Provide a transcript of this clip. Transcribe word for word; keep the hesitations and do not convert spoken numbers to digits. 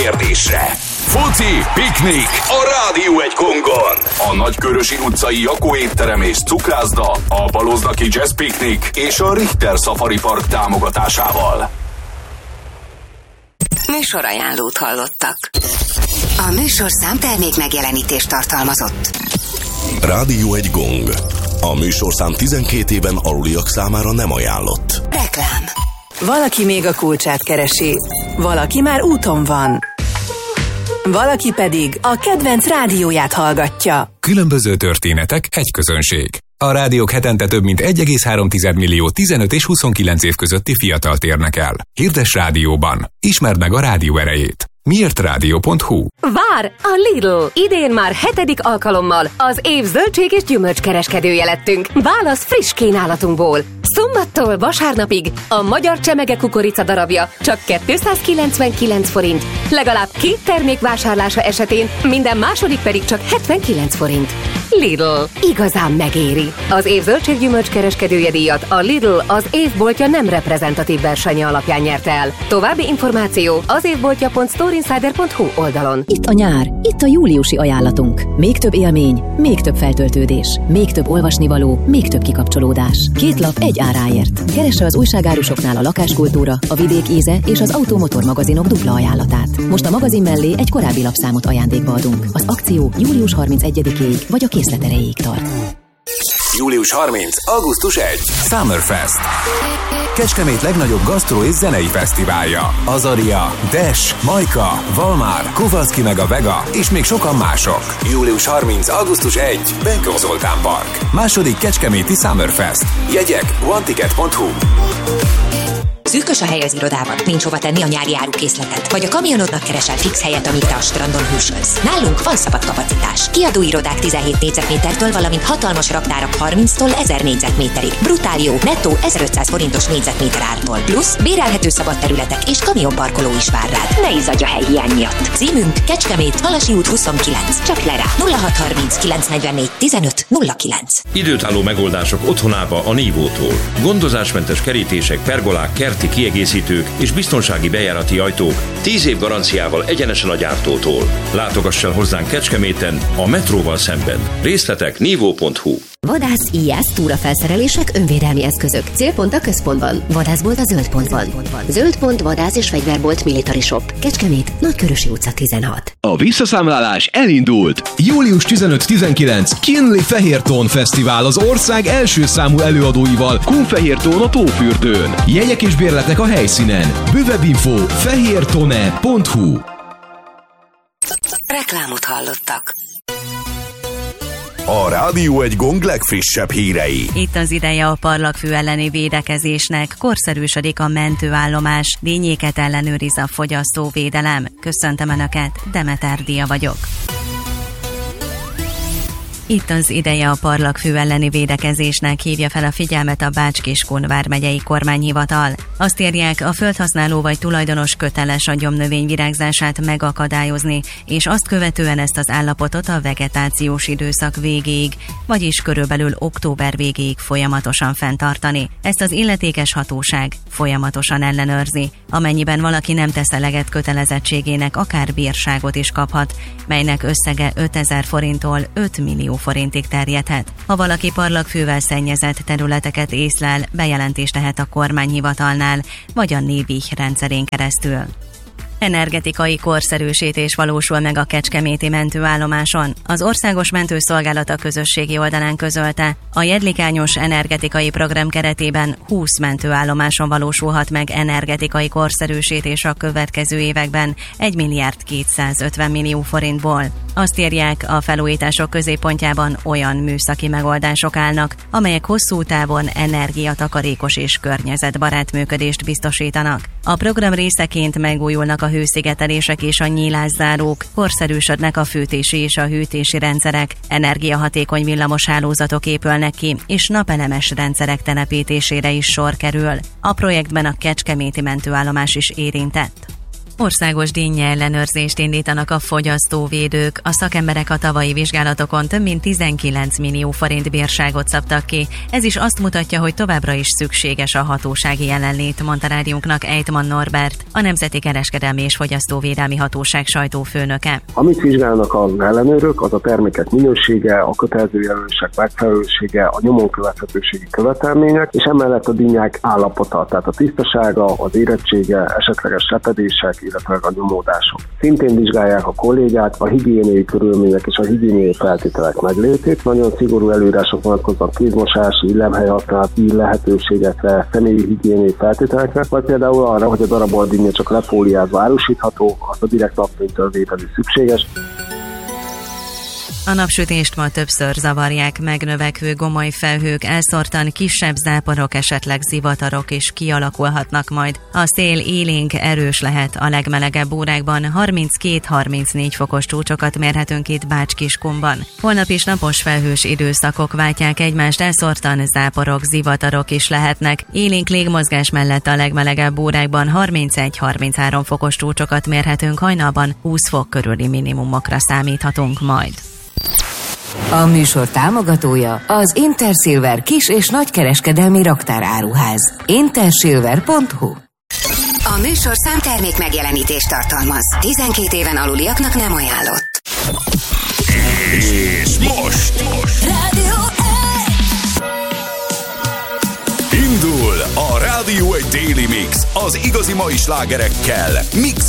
kérdésre. Foci, piknik a Rádió egy Kongon. A Nagykörösi utcai Jakó étterem és cukrászda, a Baloznaki Jazz Piknik és a Richter Safari Park támogatásával. Műsorajánlót hallottak. A műsorszám termék megjelenítést tartalmazott. Rádió egy gong. A műsorszám tizenkét éven aluliak számára nem ajánlott. Reklám. Valaki még a kulcsát keresi, valaki már úton van, valaki pedig a kedvenc rádióját hallgatja. Különböző történetek, egy közönség. A rádiók hetente több mint egy egész három millió tizenöt és huszonkilenc év közötti fiatalt érnek el. Hirdess rádióban. Ismerd meg a rádió erejét. miért rádió pont hu. Vár a Lidl! Idén már hetedik alkalommal az év zöldség és gyümölcskereskedője lettünk. Válasz friss kínálatunkból. Szombattól vasárnapig a magyar csemege kukorica darabja csak kétszázkilencvenkilenc forint. Legalább két termék vásárlása esetén minden második pedig csak hetvenkilenc forint. Lidl. Igazán megéri. Az év zöldség gyümölcskereskedője díjat a Lidl az évboltja nem reprezentatív versenye alapján nyerte el. További információ az évboltja pont storeinsider pont hu oldalon. Itt a nyár, itt a júliusi ajánlatunk. Még több élmény, még több feltöltődés, még több olvasnivaló, még több kikapcsolódás. Két lap egy áráért. Keresse az újságárusoknál a lakáskultúra, a vidék íze és az automotor magazinok dupla ajánlatát. Most a magazin mellé egy korábbi lapszámot ajándékba adunk. Az akció július harmincegyedikéig vagy a készlet erejéig tart. július harmincadika. augusztus elsejé. Summerfest. Kecskemét legnagyobb gasztró és zenei fesztiválja. Azaria, Dash, Majka, Valmár, Kovalszki meg a Vega és még sokan mások. július harmincadika. augusztus elsejé. Benkó Zoltán Park. Második kecskeméti Summerfest. Jegyek one ticket pont hu. Szűkös a hely az irodában, nincs hova tenni a nyári árukészletet, vagy a kamionodnak keresel fix helyet, amit te a strandon hűsölsz. Nálunk van szabad kapacitás. Kiadó irodák tizenhét négyzetmétertől, valamint hatalmas raktárak harminctól ezer négyzetméterig. Brutál jó, nettó ezerötszáz forintos négyzetméter ártól. Plusz bérelhető szabad területek és kamionparkoló is vár rád. Ne izzadj a helyhiány miatt. Címünk Kecskemét, Halasi út huszonkilenc. Csak le rá. nulla hat harminc kilencszáznegyvennégy tizenöt nulla kilenc. Időtálló megoldások otthonába a Nívótól. Gondozásmentes kerítések, pergolák, kerti kiegészítők és biztonsági bejárati ajtók tíz év garanciával egyenesen a gyártótól. Látogass el hozzánk Kecskeméten, a metróval szemben. Részletek nívó pont hu. Vadász, íjász, túrafelszerelések, önvédelmi eszközök. Célpont a központban. Vadászbolt a Zöldpontban. Zöldpont, vadász és fegyverbolt, Military Shop. Kecskemét, Nagykörösi utca tizenhat. A visszaszámlálás elindult. július tizenöt-tizenkilenc Kinley Fehértón Fesztivál az ország első számú előadóival Kunfehértón a Tófürdőn. Jegyek és bérletek a helyszínen. Bővebb info fehértone pont hu. Reklámot hallottak. A Rádió egy gong legfrissebb hírei. Itt az ideje a parlagfű elleni védekezésnek, korszerűsödik a mentőállomás, dínyéket ellenőriz a fogyasztóvédelem. Köszöntöm Önöket, Demeter Dia vagyok. Itt az ideje a parlagfű elleni védekezésnek, hívja fel a figyelmet a Bács-Kiskun vármegyei kormányhivatal. Azt írják, a földhasználó vagy tulajdonos köteles a gyomnövény virágzását megakadályozni, és azt követően ezt az állapotot a vegetációs időszak végéig, vagyis körülbelül október végéig folyamatosan fenntartani. Ezt az illetékes hatóság folyamatosan ellenőrzi. Amennyiben valaki nem tesz eleget kötelezettségének, akár bírságot is kaphat, melynek összege ötezer forinttól öt millió forintig terjedhet. Ha valaki parlagfűvel szennyezett területeket észlel, bejelentést tehet a kormányhivatalnál, vagy a Névih rendszerén keresztül. Energetikai korszerűsítés valósul meg a kecskeméti mentőállomáson. Az Országos Mentőszolgálat a közösségi oldalán közölte, a jedlikányos energetikai program keretében húsz mentőállomáson valósulhat meg energetikai korszerűsítés a következő években egy milliárd kétszázötven millió forintból. Azt írják, a felújítások középpontjában olyan műszaki megoldások állnak, amelyek hosszú távon energiatakarékos és környezetbarát működést biztosítanak. A program részeként megújulnak a hőszigetelések és a nyílászárók, korszerűsödnek a fűtési és a hűtési rendszerek, energiahatékony villamoshálózatok épülnek ki, és napelemes rendszerek telepítésére is sor kerül. A projektben a kecskeméti mentőállomás is érintett. Országos dinnye ellenőrzést indítanak a fogyasztóvédők. A szakemberek a tavalyi vizsgálatokon több mint tizenkilenc millió forint bírságot szabtak ki. Ez is azt mutatja, hogy továbbra is szükséges a hatósági jelenlét, mondta rádiónknak Ejtman Norbert, a Nemzeti Kereskedelmi és Fogyasztóvédelmi Hatóság sajtófőnöke. Amit vizsgálnak az ellenőrök, az a termékek minősége, a kötelező jelölések megfelelősége, a nyomon követhetőségi követelmények, és emellett a dinnyák állapota, tehát a tisztasága, az érettsége, esetleges repedések, illetve a nyomódások. Szintén vizsgálják a kollégák a higiéniai körülmények és a higiéniai feltételek meglétét. Nagyon szigorú előírások vonatkoznak kézmosási, illemhelyhasználati lehetőségekre, személyi higiéniai feltételekre, vagy például arra, hogy a darabolt dinnye csak lefóliázva árusítható, az a direkt napfénytől vételi szükséges. A napsütést ma többször zavarják megnövekvő gomoly felhők, elszórtan kisebb záporok, esetleg zivatarok is kialakulhatnak majd. A szél élénk erős lehet, a legmelegebb órákban harminckét-harmincnégy fokos csúcsokat mérhetünk itt Bács-Kiskunban. Holnap is napos felhős időszakok váltják egymást, elszórtan záporok, zivatarok is lehetnek. Élénk légmozgás mellett a legmelegebb órákban harmincegy-harminchárom fokos csúcsokat mérhetünk, hajnalban húsz fok körüli minimumokra számíthatunk majd. A műsor támogatója az Intersilver kis- és nagykereskedelmi raktáráruház. intersilver pont hu. A műsor számtermék megjelenítést tartalmaz. tizenkét éven aluliaknak nem ajánlott. És most, most. Rádió Indul a Rádió egy Daily Mix az igazi mai slágerekkel, Mix